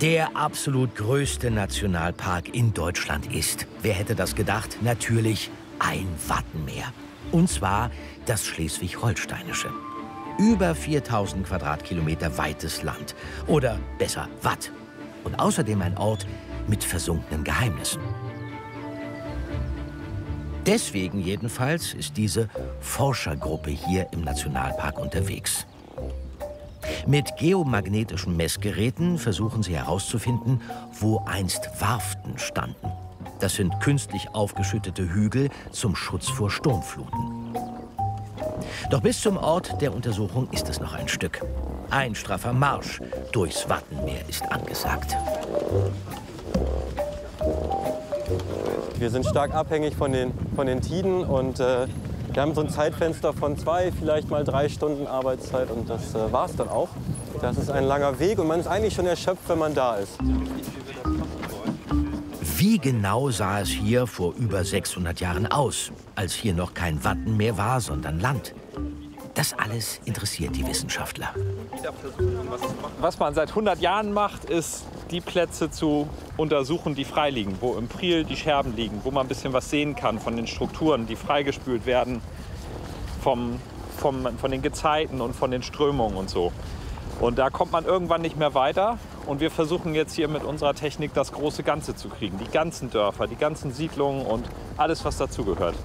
Der absolut größte Nationalpark in Deutschland ist, wer hätte das gedacht, natürlich ein Wattenmeer. Und zwar das Schleswig-Holsteinische. Über 4000 Quadratkilometer weites Land. Oder besser, Watt. Und außerdem ein Ort mit versunkenen Geheimnissen. Deswegen jedenfalls ist diese Forschergruppe hier im Nationalpark unterwegs. Mit geomagnetischen Messgeräten versuchen sie herauszufinden, wo einst Warften standen. Das sind künstlich aufgeschüttete Hügel zum Schutz vor Sturmfluten. Doch bis zum Ort der Untersuchung ist es noch ein Stück. Ein straffer Marsch durchs Wattenmeer ist angesagt. Wir sind stark abhängig von den Tiden und wir haben so ein Zeitfenster von 2, vielleicht mal 3 Stunden Arbeitszeit und das war's dann auch. Das ist ein langer Weg und man ist eigentlich schon erschöpft, wenn man da ist. Wie genau sah es hier vor über 600 Jahren aus, als hier noch kein Wattenmeer war, sondern Land? Das alles interessiert die Wissenschaftler. Was man seit 100 Jahren macht, ist, die Plätze zu untersuchen, die frei liegen, wo im Priel die Scherben liegen, wo man ein bisschen was sehen kann von den Strukturen, die freigespült werden von den Gezeiten und von den Strömungen und so. Und da kommt man irgendwann nicht mehr weiter. Und wir versuchen jetzt hier mit unserer Technik das große Ganze zu kriegen. Die ganzen Dörfer, die ganzen Siedlungen und alles, was dazugehört.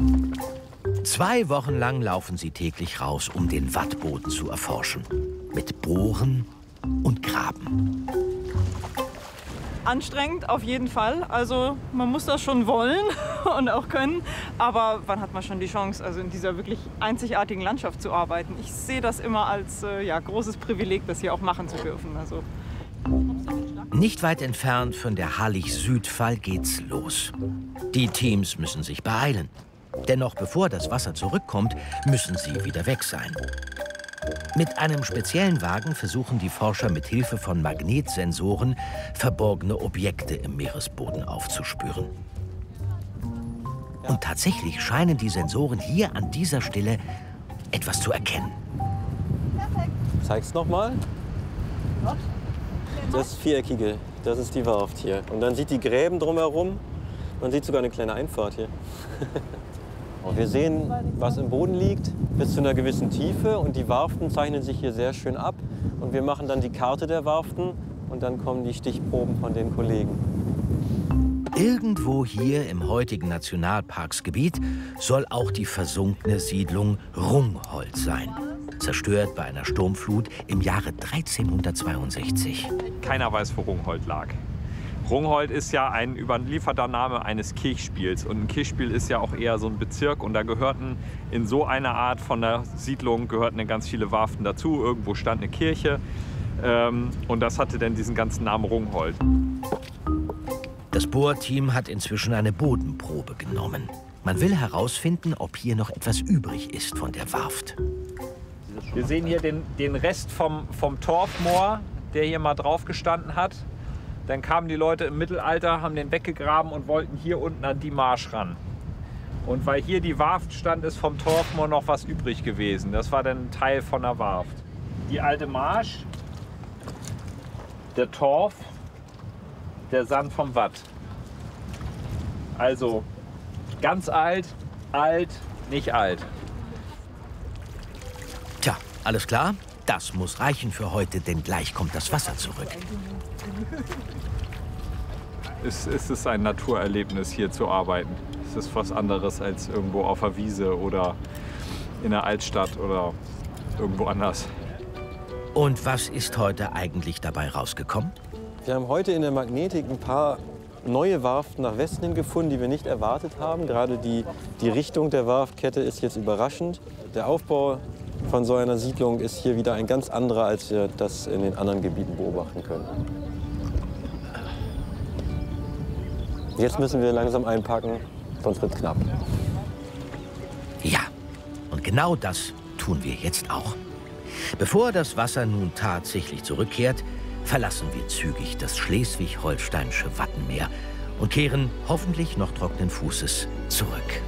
2 Wochen lang laufen sie täglich raus, um den Wattboden zu erforschen. Mit Bohren und Graben. Anstrengend auf jeden Fall. Also man muss das schon wollen und auch können. Aber wann hat man schon die Chance, also in dieser wirklich einzigartigen Landschaft zu arbeiten? Ich sehe das immer als großes Privileg, das hier auch machen zu dürfen. Also nicht weit entfernt von der Hallig-Südfall geht's los. Die Teams müssen sich beeilen. Denn noch bevor das Wasser zurückkommt, müssen sie wieder weg sein. Mit einem speziellen Wagen versuchen die Forscher mit Hilfe von Magnetsensoren verborgene Objekte im Meeresboden aufzuspüren. Und tatsächlich scheinen die Sensoren hier an dieser Stelle etwas zu erkennen. Zeig's noch mal. Das Viereckige, das ist die Warft hier. Und dann sieht die Gräben drumherum. Man sieht sogar eine kleine Einfahrt hier. Und wir sehen, was im Boden liegt, bis zu einer gewissen Tiefe. Und die Warften zeichnen sich hier sehr schön ab. Und wir machen dann die Karte der Warften. Und dann kommen die Stichproben von den Kollegen. Irgendwo hier im heutigen Nationalparksgebiet soll auch die versunkene Siedlung Rungholt sein. Zerstört bei einer Sturmflut im Jahre 1362. Keiner weiß, wo Rungholt lag. Rungholt ist ja ein überlieferter Name eines Kirchspiels. Und ein Kirchspiel ist ja auch eher so ein Bezirk. Und da gehörten in so einer Art von der Siedlung gehörten ganz viele Warften dazu. Irgendwo stand eine Kirche. Und das hatte dann diesen ganzen Namen Rungholt. Das Bohrteam hat inzwischen eine Bodenprobe genommen. Man will herausfinden, ob hier noch etwas übrig ist von der Warft. Wir sehen hier den Rest vom Torfmoor, der hier mal drauf gestanden hat. Dann kamen die Leute im Mittelalter, haben den weggegraben und wollten hier unten an die Marsch ran. Und weil hier die Warft stand, ist vom Torfmoor noch was übrig gewesen. Das war dann ein Teil von der Warft. Die alte Marsch, der Torf, der Sand vom Watt. Also ganz alt, alt, nicht alt. Tja, alles klar? Das muss reichen für heute, denn gleich kommt das Wasser zurück. Es ist ein Naturerlebnis, hier zu arbeiten. Es ist was anderes als irgendwo auf der Wiese oder in der Altstadt oder irgendwo anders. Und was ist heute eigentlich dabei rausgekommen? Wir haben heute in der Magnetik ein paar neue Warften nach Westen hin gefunden, die wir nicht erwartet haben. Gerade die Richtung der Warftkette ist jetzt überraschend. Der Aufbau von so einer Siedlung ist hier wieder ein ganz anderer, als wir das in den anderen Gebieten beobachten können. Jetzt müssen wir langsam einpacken, sonst wird's knapp. Ja, und genau das tun wir jetzt auch. Bevor das Wasser nun tatsächlich zurückkehrt, verlassen wir zügig das schleswig-holsteinische Wattenmeer und kehren hoffentlich noch trockenen Fußes zurück.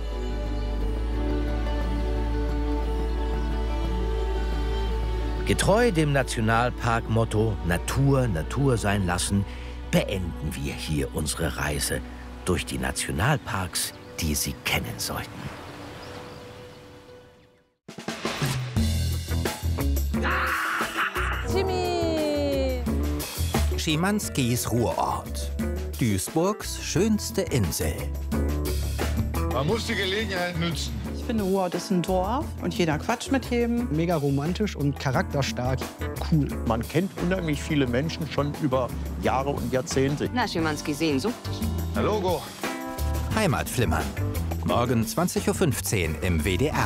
Getreu dem Nationalpark-Motto Natur, Natur sein lassen, beenden wir hier unsere Reise durch die Nationalparks, die Sie kennen sollten. Schimanskis Ruhrort. Duisburgs schönste Insel. Man muss die Gelegenheit nutzen. Ich finde, Ruhrort ist ein Dorf und jeder quatscht mit jedem. Mega romantisch und charakterstark. Cool. Man kennt unheimlich viele Menschen schon über Jahre und Jahrzehnte. Na, Schimanski Sehnsucht. Na Logo. Heimatflimmern. Morgen 20:15 Uhr im WDR.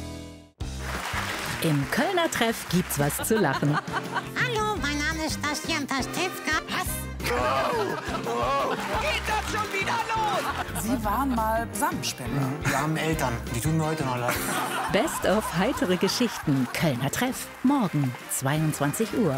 Im Kölner Treff gibt's was zu lachen. Hallo, mein Name ist Bastian Pastewka. Was? Geht das schon wieder los? Sie waren mal Samenspender. Wir haben Eltern, die tun mir heute noch leid. Best of heitere Geschichten. Kölner Treff. Morgen 22 Uhr.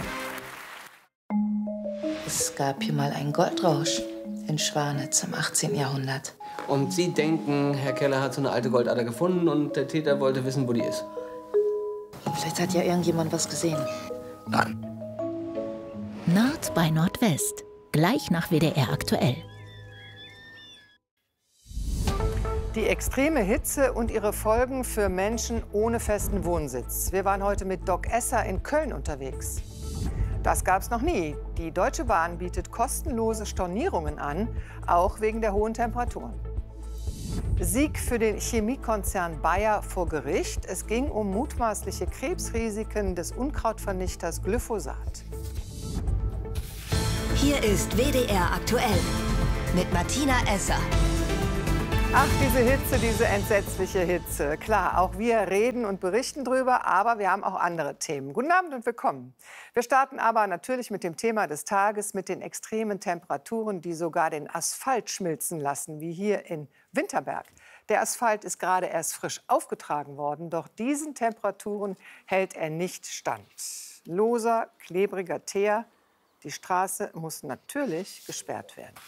Es gab hier mal einen Goldrausch in Schwanitz im 18. Jahrhundert. Und Sie denken, Herr Keller hat so eine alte Goldader gefunden und der Täter wollte wissen, wo die ist. Vielleicht hat ja irgendjemand was gesehen. Nein. Nord bei Nordwest. Gleich nach WDR aktuell. Die extreme Hitze und ihre Folgen für Menschen ohne festen Wohnsitz. Wir waren heute mit Doc Esser in Köln unterwegs. Das gab es noch nie. Die Deutsche Bahn bietet kostenlose Stornierungen an, auch wegen der hohen Temperaturen. Sieg für den Chemiekonzern Bayer vor Gericht. Es ging um mutmaßliche Krebsrisiken des Unkrautvernichters Glyphosat. Hier ist WDR aktuell mit Martina Esser. Ach, diese Hitze, diese entsetzliche Hitze. Klar, auch wir reden und berichten drüber, aber wir haben auch andere Themen. Guten Abend und willkommen. Wir starten aber natürlich mit dem Thema des Tages, mit den extremen Temperaturen, die sogar den Asphalt schmilzen lassen, wie hier in Winterberg. Der Asphalt ist gerade erst frisch aufgetragen worden, doch diesen Temperaturen hält er nicht stand. Loser, klebriger Teer. Die Straße muss natürlich gesperrt werden.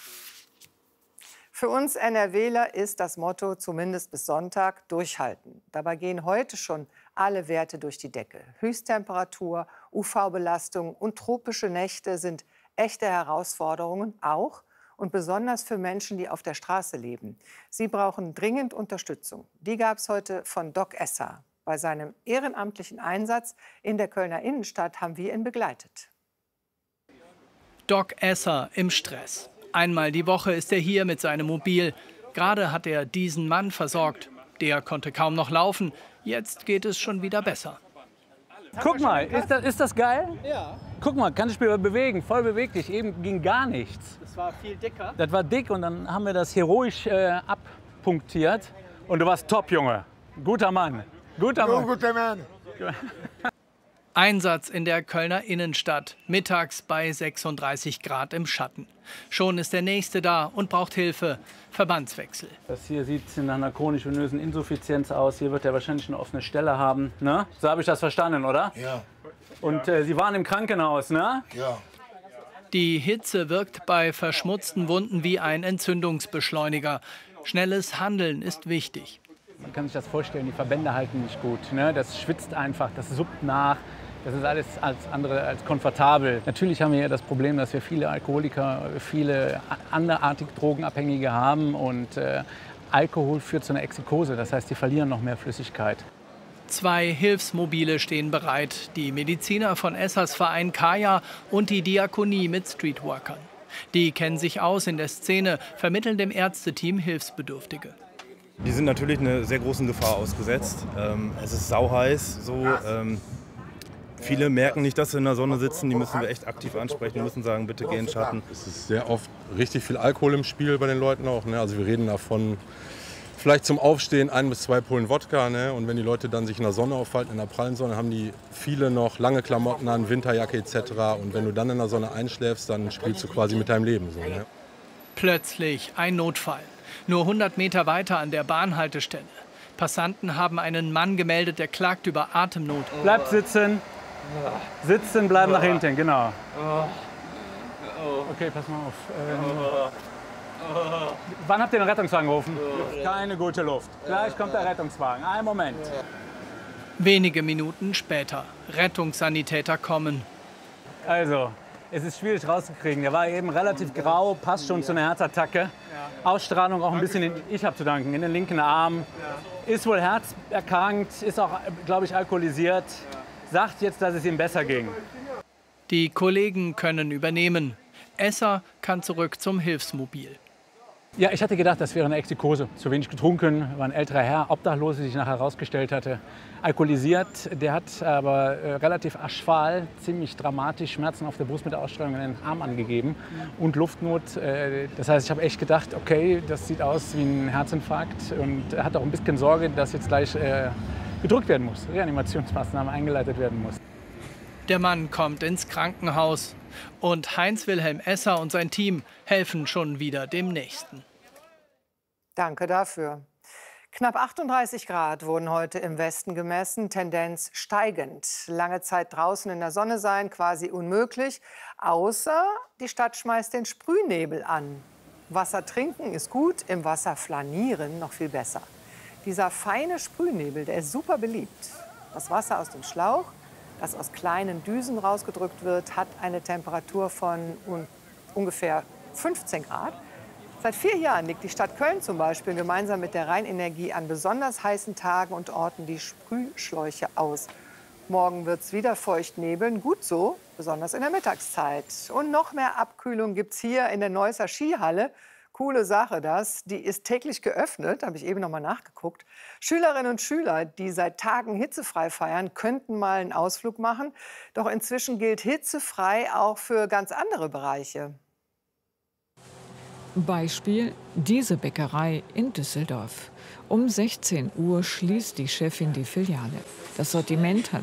Für uns NRWler ist das Motto, zumindest bis Sonntag, durchhalten. Dabei gehen heute schon alle Werte durch die Decke. Höchsttemperatur, UV-Belastung und tropische Nächte sind echte Herausforderungen, auch und besonders für Menschen, die auf der Straße leben. Sie brauchen dringend Unterstützung. Die gab es heute von Doc Esser. Bei seinem ehrenamtlichen Einsatz in der Kölner Innenstadt haben wir ihn begleitet. Doc Esser im Stress. Einmal die Woche ist er hier mit seinem Mobil. Gerade hat er diesen Mann versorgt. Der konnte kaum noch laufen. Jetzt geht es schon wieder besser. Guck mal, ist das geil? Ja. Guck mal, kann ich mich bewegen, voll beweglich. Eben ging gar nichts. Das war viel dicker. Das war dick und dann haben wir das heroisch abpunktiert. Und du warst top, Junge. Guter Mann. Guter Mann. Guter Mann. Einsatz in der Kölner Innenstadt, mittags bei 36 Grad im Schatten. Schon ist der Nächste da und braucht Hilfe. Verbandswechsel. Das hier sieht nach einer chronisch-venösen Insuffizienz aus. Hier wird er wahrscheinlich eine offene Stelle haben. Ne? So habe ich das verstanden, oder? Ja. Und Sie waren im Krankenhaus, ne? Ja. Die Hitze wirkt bei verschmutzten Wunden wie ein Entzündungsbeschleuniger. Schnelles Handeln ist wichtig. Man kann sich das vorstellen, die Verbände halten nicht gut. Ne? Das schwitzt einfach, das suppt nach. Das ist alles andere als komfortabel. Natürlich haben wir hier das Problem, dass wir viele Alkoholiker, viele anderartig Drogenabhängige haben. Und Alkohol führt zu einer Exikose, das heißt, die verlieren noch mehr Flüssigkeit. 2 Hilfsmobile stehen bereit. Die Mediziner von Essers Verein Kaya und die Diakonie mit Streetworkern. Die kennen sich aus in der Szene, vermitteln dem Ärzteteam Hilfsbedürftige. Die sind natürlich einer sehr großen Gefahr ausgesetzt. Es ist sauheiß. Viele merken nicht, dass sie in der Sonne sitzen. Die müssen wir echt aktiv ansprechen. Wir müssen sagen, bitte geh in den Schatten. Es ist sehr oft richtig viel Alkohol im Spiel bei den Leuten auch. Ne? Also wir reden davon, vielleicht zum Aufstehen 1 bis 2 Pullen Wodka. Ne? Und wenn die Leute dann sich in der Sonne aufhalten, in der prallen Sonne, haben die viele noch lange Klamotten an, Winterjacke etc. Und wenn du dann in der Sonne einschläfst, dann spielst du quasi mit deinem Leben. So, ne? Plötzlich ein Notfall. Nur 100 Meter weiter an der Bahnhaltestelle. Passanten haben einen Mann gemeldet, der klagt über Atemnot. Bleib sitzen. Sitzen, bleiben nach hinten, genau. Okay, pass mal auf. Wann habt ihr den Rettungswagen gerufen? Keine gute Luft. Gleich kommt der Rettungswagen. Einen Moment. Wenige Minuten später. Rettungssanitäter kommen. Also, es ist schwierig rauszukriegen. Der war eben relativ grau, passt schon zu einer Herzattacke. Ausstrahlung auch ein bisschen, ich habe zu danken, in den linken Arm. Ist wohl herzerkrankt, ist auch, glaube ich, alkoholisiert. Sagt jetzt, dass es ihm besser ging. Die Kollegen können übernehmen. Esser kann zurück zum Hilfsmobil. Ja, ich hatte gedacht, das wäre eine Exikose. Zu wenig getrunken, war ein älterer Herr, Obdachlos, wie sich nachher herausgestellt hatte. Alkoholisiert, der hat aber relativ aschfahl, ziemlich dramatisch Schmerzen auf der Brust mit Ausstrahlung in den Arm angegeben und Luftnot. Das heißt, ich habe echt gedacht, okay, das sieht aus wie ein Herzinfarkt und er hat auch ein bisschen Sorge, dass jetzt gleich gedrückt werden muss, Reanimationsmaßnahmen eingeleitet werden muss. Der Mann kommt ins Krankenhaus und Heinz-Wilhelm Esser und sein Team helfen schon wieder dem Nächsten. Danke dafür. Knapp 38 Grad wurden heute im Westen gemessen, Tendenz steigend. Lange Zeit draußen in der Sonne sein, quasi unmöglich, außer die Stadt schmeißt den Sprühnebel an. Wasser trinken ist gut, im Wasser flanieren noch viel besser. Dieser feine Sprühnebel, der ist super beliebt. Das Wasser aus dem Schlauch, das aus kleinen Düsen rausgedrückt wird, hat eine Temperatur von ungefähr 15 Grad. Seit 4 Jahren legt die Stadt Köln zum Beispiel gemeinsam mit der Rheinenergie an besonders heißen Tagen und Orten die Sprühschläuche aus. Morgen wird es wieder feucht nebeln, gut so, besonders in der Mittagszeit. Und noch mehr Abkühlung gibt es hier in der Neusser Skihalle. Coole Sache das. Die ist täglich geöffnet, habe ich eben noch mal nachgeguckt. Schülerinnen und Schüler, die seit Tagen hitzefrei feiern, könnten mal einen Ausflug machen. Doch inzwischen gilt hitzefrei auch für ganz andere Bereiche. Beispiel diese Bäckerei in Düsseldorf. Um 16 Uhr schließt die Chefin die Filiale. Das Sortiment hat